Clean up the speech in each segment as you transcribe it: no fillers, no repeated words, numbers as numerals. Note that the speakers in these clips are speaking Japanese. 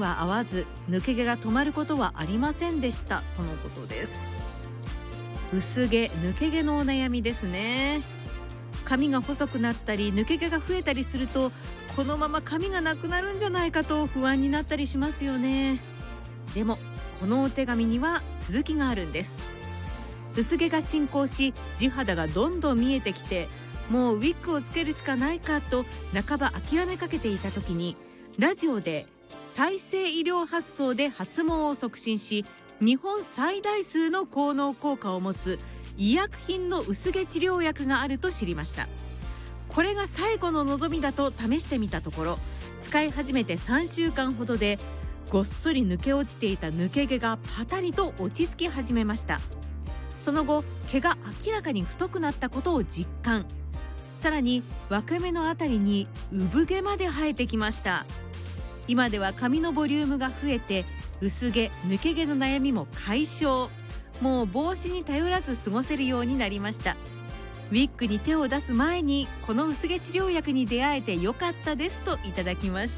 は合わず抜け毛が止まることはありませんでしたとのことです。薄毛、抜け毛のお悩みですね。髪が細くなったり抜け毛が増えたりすると、このまま髪がなくなるんじゃないかと不安になったりしますよね。でもこのお手紙には続きがあるんです。薄毛が進行し地肌がどんどん見えてきて、もうウィッグをつけるしかないかと半ば諦めかけていた時に、ラジオで再生医療発想で発毛を促進し日本最大数の効能効果を持つ医薬品の薄毛治療薬があると知りました。これが最後の望みだと試してみたところ、使い始めて3週間ほどでごっそり抜け落ちていた抜け毛がパタリと落ち着き始めました。その後毛が明らかに太くなったことを実感。さらに分け目のあたりに産毛まで生えてきました。今では髪のボリュームが増えて薄毛、抜け毛の悩みも解消。もう帽子に頼らず過ごせるようになりました。ウィッグに手を出す前にこの薄毛治療薬に出会えてよかったですといただきました。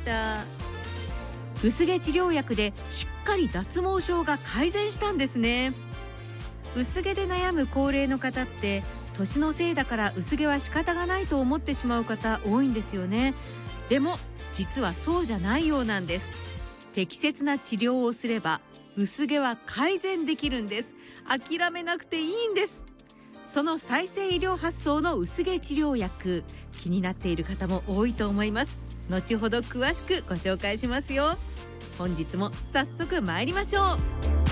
薄毛治療薬でしっかり脱毛症が改善したんですね。薄毛で悩む高齢の方って年のせいだから薄毛は仕方がないと思ってしまう方多いんですよね。でも実はそうじゃないようなんです。適切な治療をすれば薄毛は改善できるんです。諦めなくていいんです。その再生医療発想の薄毛治療薬、気になっている方も多いと思います。後ほど詳しくご紹介しますよ。本日も早速参りましょう。